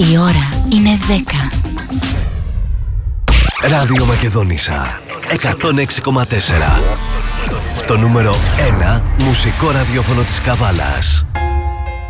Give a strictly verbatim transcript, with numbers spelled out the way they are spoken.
Η ώρα είναι δέκα. Ράδιο Μακεδονίσσα εκατόν έξι κόμμα τέσσερα. Το νούμερο ένα μουσικό ραδιόφωνο της Καβάλας.